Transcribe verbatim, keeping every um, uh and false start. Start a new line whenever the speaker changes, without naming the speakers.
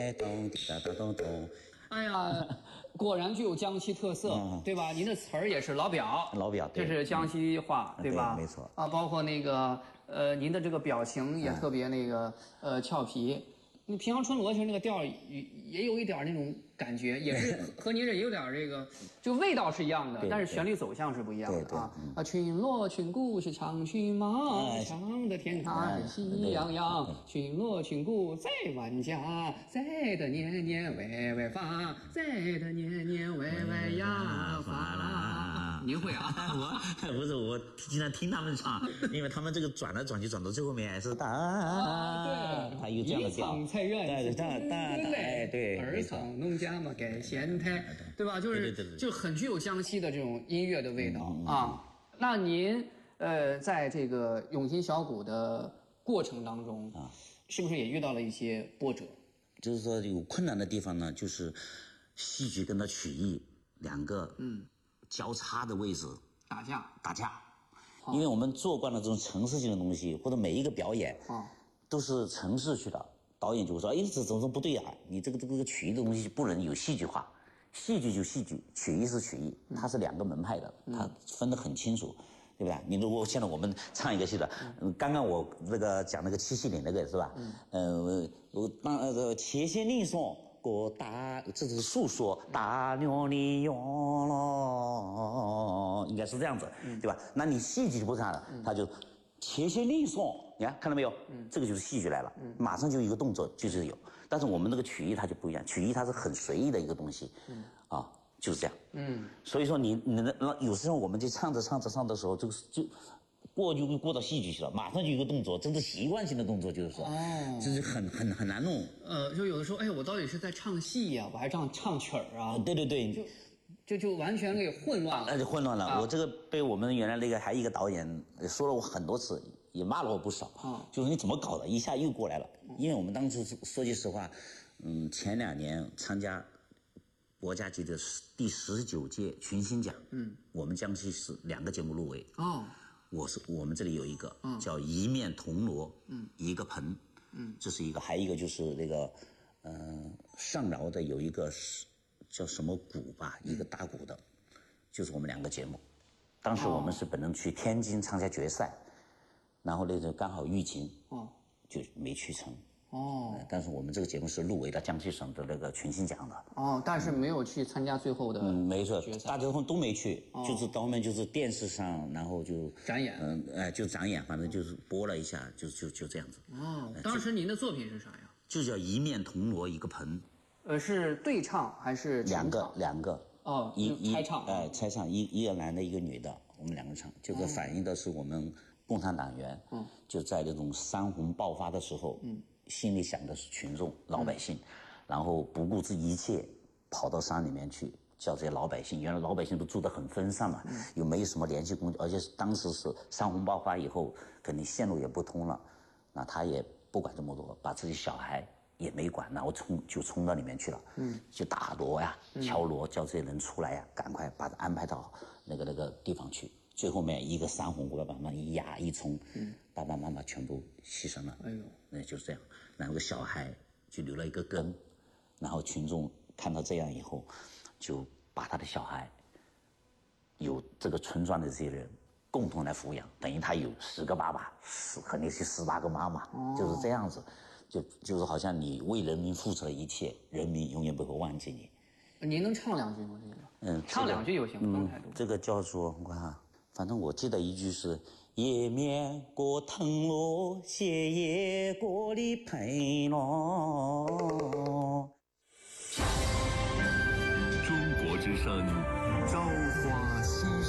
哎咚滴答答咚咚。
哎呀，果然具有江西特色，嗯、对吧？您的词儿也是老表，
老表，
这是江西话，
嗯、
对吧？
对没错
啊，包括那个呃，您的这个表情也特别那个、嗯、呃俏皮。那平阳春罗其实那个调也也有一点那种感觉，也是和您这也有点这个，就味道是一样的，但是旋律走向是不一样的啊。啊，群落群古是长须马，长的天台喜洋洋，群落群古在万家，在的年年歪歪发，在的年年歪歪呀发啦。您会啊？
我不是我经常听他们唱，因为他们这个转来转去转到最后面还是哒，啊、对，他有这样的调。
菜院
对对对对对，
儿草农家嘛改咸菜，对吧？就是就很具有江西的这种音乐的味道啊。那您呃，在这个永新小鼓的过程当中啊，是不是也遇到了一些波折？
就是说有困难的地方呢，就是戏剧跟它曲艺两个嗯交叉的位置
打架
打架，因为我们做惯了这种程式性的东西，或者每一个表演啊都是程式去的。导演就会说：“哎，这怎么不对啊？你这个这个曲艺的东西不能有戏剧化，戏剧就戏剧，曲艺是曲艺，它是两个门派的，它分得很清楚，对不对？你如果现在我们唱一个戏的，嗯，刚刚我那个讲那个七夕岭那个是吧？嗯，我当呃切线令颂过大，这是诉说大牛里用了，应该是这样子，对吧？那你戏剧就不是这样的，他就。”切线令颂，你看看到没有？嗯，这个就是戏剧来了，嗯，马上就有一个动作就是有。但是我们那个曲艺它就不一样，曲艺它是很随意的一个东西，嗯，啊，就是这样，嗯。所以说你你的有时候我们就唱着唱着唱的时候，这个就过就过到戏剧去了，马上就有一个动作，这是习惯性的动作，就是说，哦，就是很很很难弄。
呃，就有的时候，哎，我到底是在唱戏呀、啊，我还唱唱曲儿啊？
对对对，
就。就就完全给混乱了，
那就混乱了。啊、我这个被我们原来那个还一个导演说了我很多次，也骂了我不少。啊，就是你怎么搞的，一下又过来了。嗯、因为我们当初说句实话，嗯，前两年参加国家级的第十九届群星奖，嗯，我们江西是两个节目入围。哦，我是我们这里有一个、嗯、叫一面铜锣，嗯，一个盆，嗯，这是一个，还有一个就是那个，嗯、呃，上饶的有一个是。叫什么鼓吧，一个大鼓的，就是我们两个节目。当时我们是本来去天津参加决赛，然后那就刚好疫情，哦，就没去成。哦、呃，但是我们这个节目是入围了江西省的那个群星奖的。
哦，但是没有去参加最后的决赛。
嗯，没错，大家都没去，哦、就是到后面就是电视上，然后就
展演，
嗯，哎、呃，就展演，反正就是播了一下，就就就这样子。
哦，当时您的作品是啥呀？
就叫一面铜锣一个盆。
呃，是对唱还是
两个两个？
哦，
一一
猜唱，
哎、呃，猜唱，一一个男的，一个女的，我们两个唱，就是反映的是我们共产党员，嗯，就在那种山洪爆发的时候，嗯，心里想的是群众老百姓，嗯、然后不顾这一切跑到山里面去，叫这些老百姓，原来老百姓都住得很分散嘛，嗯、又没有什么联系工具，而且当时是山洪爆发以后，肯定线路也不通了，那他也不管这么多，把自己小孩。也没管，然后冲就冲到里面去了，嗯，就打锣呀、敲锣，叫这些人出来呀，赶快把他安排到那个那个地方去。最后面一个山洪过来，把他们一压一冲，嗯，爸爸妈妈全部牺牲了。哎呦，那就是这样。然后个小孩就留了一个根，然后群众看到这样以后，就把他的小孩由这个村庄的这些人共同来抚养，等于他有十个爸爸，十肯定是十八个妈妈，哦、就是这样子。就就是好像你为人民付出了一切，人民永远不会忘记你。
您能唱两句吗？这个，嗯，唱两句就行，不用太多。
这个叫做我看哈，反正我记得一句是“一面过藤萝，斜叶过里盆咯”。
中国之声，朝花夕